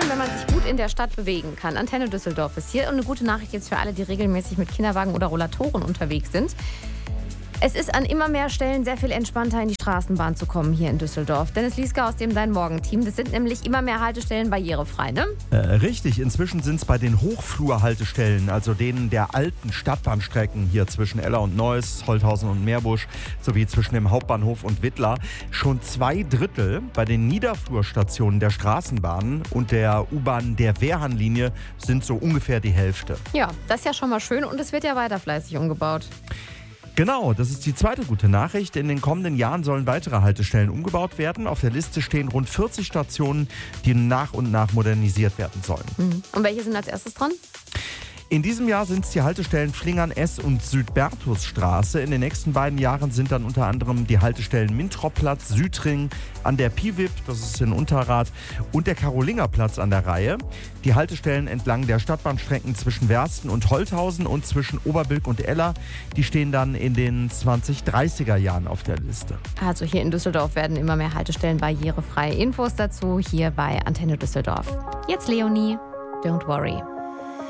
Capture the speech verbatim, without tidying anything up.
wenn man sich gut in der Stadt bewegen kann. Antenne Düsseldorf ist hier und eine gute Nachricht jetzt für alle, die regelmäßig mit Kinderwagen oder Rollatoren unterwegs sind. Es ist an immer mehr Stellen sehr viel entspannter in die Straßenbahn zu kommen hier in Düsseldorf. Dennis Lieska aus dem Dein Morgen-Team. Das sind nämlich immer mehr Haltestellen barrierefrei, ne? Äh, richtig, inzwischen sind es bei den Hochflurhaltestellen, also denen der alten Stadtbahnstrecken hier zwischen Eller und Neuss, Holthausen und Meerbusch, sowie zwischen dem Hauptbahnhof und Wittlar, schon zwei Drittel. Bei den Niederflurstationen der Straßenbahnen und der U-Bahn der Wehrhahnlinie sind so ungefähr die Hälfte. Ja, das ist ja schon mal schön und es wird ja weiter fleißig umgebaut. Genau, das ist die zweite gute Nachricht. In den kommenden Jahren sollen weitere Haltestellen umgebaut werden. Auf der Liste stehen rund vierzig Stationen, die nach und nach modernisiert werden sollen. Mhm. Und welche sind als erstes dran? In diesem Jahr sind es die Haltestellen Flingern S und Südbertusstraße. In den nächsten beiden Jahren sind dann unter anderem die Haltestellen Mintropplatz, Südring, an der Piwip, das ist in Unterrath, und der Karolingerplatz an der Reihe. Die Haltestellen entlang der Stadtbahnstrecken zwischen Wersten und Holthausen und zwischen Oberbilk und Eller, die stehen dann in den zwanzig dreißiger Jahren auf der Liste. Also hier in Düsseldorf werden immer mehr Haltestellen barrierefrei. Infos dazu hier bei Antenne Düsseldorf. Jetzt Leonie, Don't Worry.